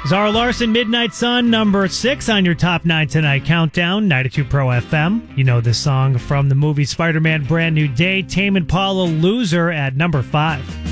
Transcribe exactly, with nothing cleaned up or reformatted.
Zara Larson, Midnight Sun, number six on your top nine tonight countdown, ninety-two Pro F M. You know this song from the movie Spider-Man Brand New Day, Tame Impala, Loser at number five.